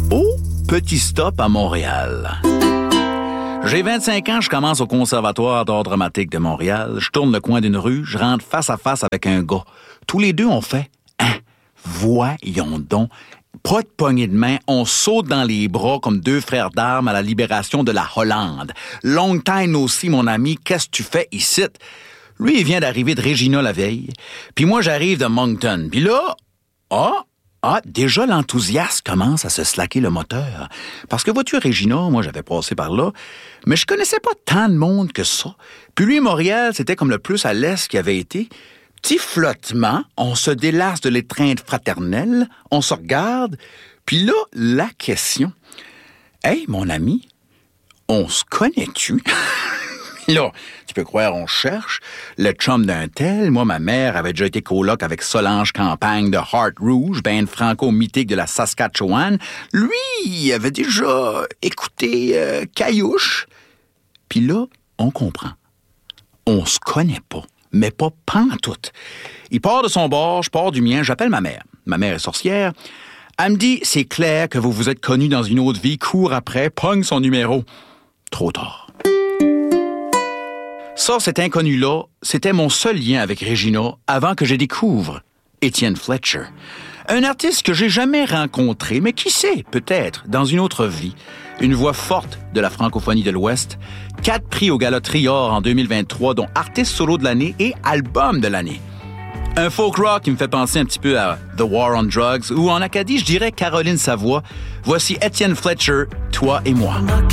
Oh, petit stop à Montréal. J'ai 25 ans, je commence au Conservatoire d'art dramatique de Montréal. Je tourne le coin d'une rue, je rentre face à face avec un gars. Tous les deux, on fait « Hein, voyons donc ». Pas de poignée de main, on saute dans les bras comme deux frères d'armes à la libération de la Hollande. Long time aussi, mon ami, qu'est-ce que tu fais ici? Lui, il vient d'arriver de Regina la veille, puis moi, j'arrive de Moncton. Puis là, déjà l'enthousiasme commence à se slacker le moteur. Parce que vois-tu, Regina, moi, j'avais passé par là, mais je connaissais pas tant de monde que ça. Puis lui, Montréal, c'était comme le plus à l'est qu'il avait été. Petit flottement, on se délasse de l'étreinte fraternelle, on se regarde, puis là, la question. Hey, mon ami, on se connaît-tu? Là, tu peux croire, on cherche. Le chum d'un tel, moi, ma mère avait déjà été coloc avec Solange Campagne de Heart Rouge, band franco-mythique de la Saskatchewan. Lui, il avait déjà écouté Caillouche. Puis là, on comprend. On se connaît pas. Mais pas pantoute. Il part de son bord, je pars du mien, j'appelle ma mère. Ma mère est sorcière. Elle me dit, c'est clair que vous vous êtes connus dans une autre vie, court après, pogne son numéro. Trop tard. Ça, cet inconnu-là, c'était mon seul lien avec Regina avant que je découvre Étienne Fletcher. Un artiste que j'ai jamais rencontré, mais qui sait, peut-être, dans une autre vie. Une voix forte de la francophonie de l'Ouest. 4 prix au Gala Trior en 2023, dont artiste solo de l'année et album de l'année. Un folk rock qui me fait penser un petit peu à The War on Drugs, ou en Acadie, je dirais Caroline Savoie. Voici Étienne Fletcher, Toi et moi.